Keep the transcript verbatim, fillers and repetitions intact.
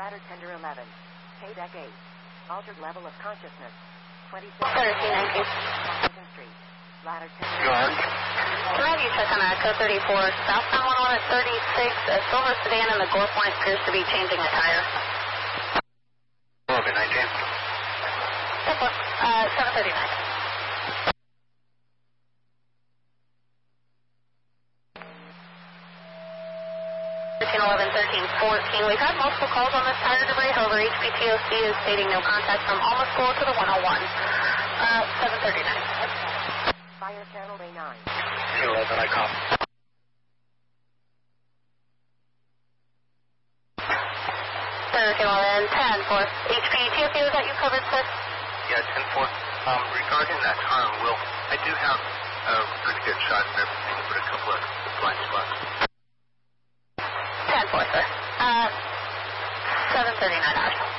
Ladder tender eleven. K deck eight. Altered level of consciousness. twenty-six. thirteen, nineteen. Washington Street. Ladder tender. George. Can you check on Echo thirty-four, southbound one oh one at thirty-six, a silver sedan and the Gore Point appears to be changing a tire. eleven, nineteen. Uh, seven thirty-nine. thirteen, eleven, thirteen, fourteen. We've had multiple calls on this tire debris. However, H P T O C is stating no contact from Alma School to the one oh one. Uh, seven thirty-nine. Fire channel A nine. eleven, I copy. thirteen, eleven, ten, four. H P T O C, was that you covered, sir? Yeah, ten four. Um, regarding that car, Will, I do have a pretty good shot and everything, but a couple of blind spots. ten four, sir. Uh, seven thirty-nine hours.